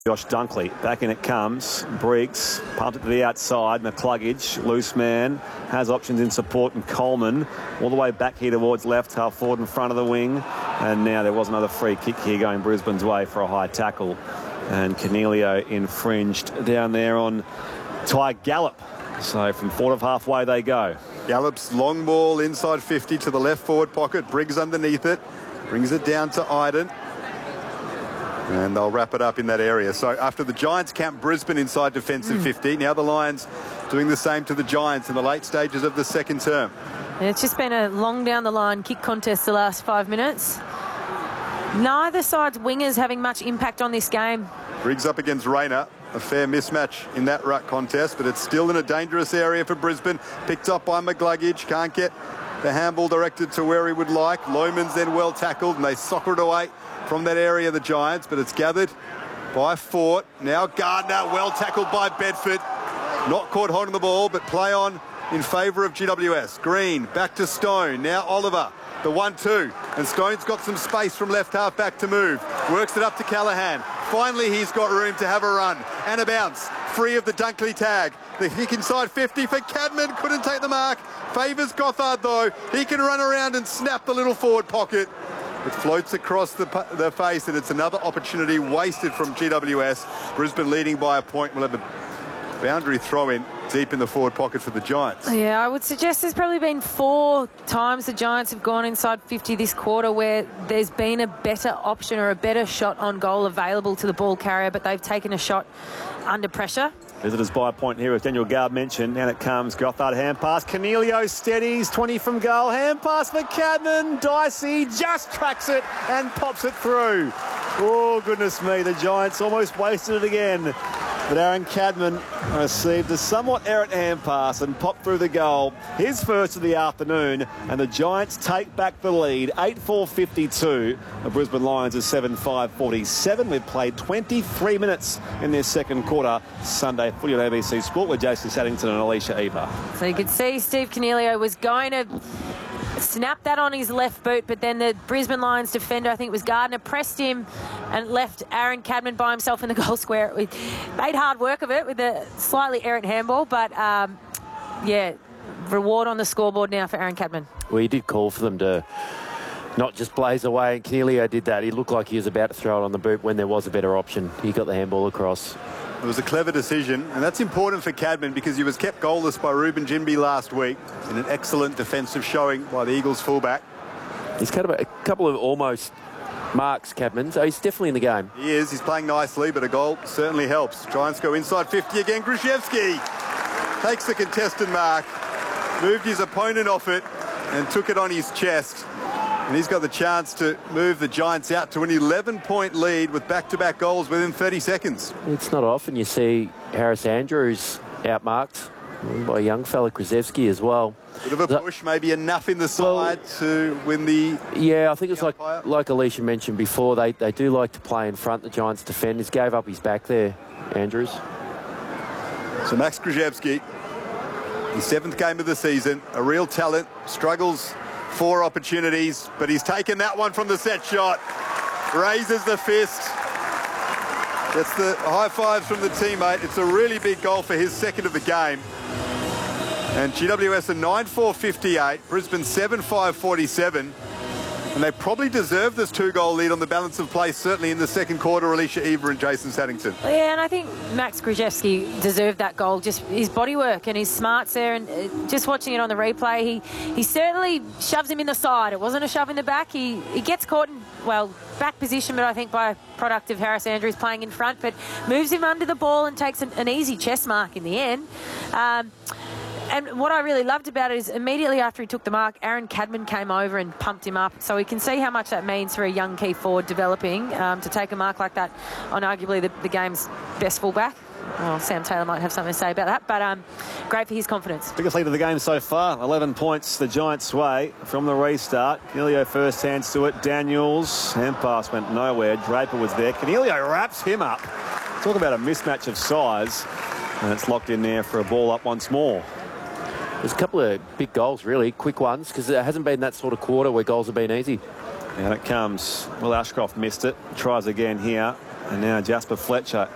Josh Dunkley, back in it comes. Briggs, pumped it to the outside. McCluggage, loose man, has options in support, and Coleman all the way back here towards left, half forward in front of the wing. And now there was another free kick here going Brisbane's way for a high tackle. And Cornelio infringed down there on Ty Gallop. So from forward of halfway they go. Gallop's long ball inside 50 to the left forward pocket. Briggs underneath it. Brings it down to Iden. And they'll wrap it up in that area. So after the Giants camp Brisbane inside defensive 50, now the Lions doing the same to the Giants in the late stages of the second term. And it's just been a long down the line kick contest the last 5 minutes. Neither side's wingers having much impact on this game. Briggs up against Rayner. A fair mismatch in that ruck contest, but it's still in a dangerous area for Brisbane. Picked up by McCluggage. Can't get the handball directed to where he would like. Loman's then well tackled, and they soccer it away from that area, the Giants, but it's gathered by Fort. Now Gardner, well tackled by Bedford. Not caught holding the ball, but play on in favour of GWS. Green, back to Stone. Now Oliver, the 1-2. And Stone's got some space from left half back to move. Works it up to Callaghan. Finally, he's got room to have a run. And a bounce. Free of the Dunkley tag. The kick inside 50 for Cadman. Couldn't take the mark. Favours Gothard, though. He can run around and snap the little forward pocket. It floats across the face, and it's another opportunity wasted from GWS. Brisbane leading by a point. We'll have a boundary throw in deep in the forward pocket for the Giants. Yeah, I would suggest there's probably been 4 times the Giants have gone inside 50 this quarter where there's been a better option or a better shot on goal available to the ball carrier, but they've taken a shot under pressure. Visitors by a point here, as Daniel Gard mentioned. And it comes. Gothard hand pass. Cornelio steadies. 20 from goal. Hand pass for Cadman. Dicey just tracks it and pops it through. Oh, goodness me. The Giants almost wasted it again. But Aaron Cadman received a somewhat errant hand pass and popped through the goal. His first of the afternoon, and the Giants take back the lead. 8-4-52. The Brisbane Lions are 7-5-47. We've played 23 minutes in this second quarter. Sunday footy on ABC Sport with Jason Saddington and Alicia Eva. So you could see Steve Cornelio was going to snap that on his left boot, but then the Brisbane Lions defender, I think it was Gardner, pressed him and left Aaron Cadman by himself in the goal square. We made hard work of it with a slightly errant handball, but yeah, reward on the scoreboard now for Aaron Cadman. Well, he did call for them to not just blaze away, and Cornelio did that. He looked like he was about to throw it on the boot when there was a better option. He got the handball across. It was a clever decision, and that's important for Cadman because he was kept goalless by Ruben Ginbey last week in an excellent defensive showing by the Eagles fullback. He's got a couple of almost marks, Cadman, so he's definitely in the game. He is. He's playing nicely, but a goal certainly helps. Giants go inside 50 again. Gruszewski takes the contested mark, moved his opponent off it, and took it on his chest. And he's got the chance to move the Giants out to an 11-point lead with back-to-back goals within 30 seconds. It's not often you see Harris Andrews outmarked by a young fella, Gruszewski, as well. Bit of a push, maybe enough in the side to win the... Yeah, I think it's like Alicia mentioned before, they do like to play in front. The Giants defenders gave up his back there, Andrews. So Max Gruszewski, his 7th game of the season, a real talent, struggles 4 opportunities, but he's taken that one from the set shot. Raises the fist. Gets the high fives from the teammate. It's a really big goal for his 2nd of the game. And GWS are 9-4-58, Brisbane 7-5-47. And they probably deserve this 2-goal lead on the balance of play, certainly in the second quarter, Alicia Eva and Jason Saddington. Yeah, and I think Max Gruszewski deserved that goal. Just his body work and his smarts there, and just watching it on the replay, he certainly shoves him in the side. It wasn't a shove in the back. He gets caught in, well, back position, but I think by product of Harris Andrews playing in front, but moves him under the ball and takes an easy chest mark in the end. And what I really loved about it is immediately after he took the mark, Aaron Cadman came over and pumped him up. So we can see how much that means for a young key forward developing to take a mark like that on arguably the game's best fullback. Well, Sam Taylor might have something to say about that, but great for his confidence. Biggest lead of the game so far, 11 points the Giants' way from the restart. Cornelio first hands to it. Daniels, hand pass went nowhere. Draper was there. Cornelio wraps him up. Talk about a mismatch of size. And it's locked in there for a ball up once more. There's a couple of big goals, really, quick ones, because it hasn't been that sort of quarter where goals have been easy. And it comes. Well, Ashcroft missed it. Tries again here. And now Jasper Fletcher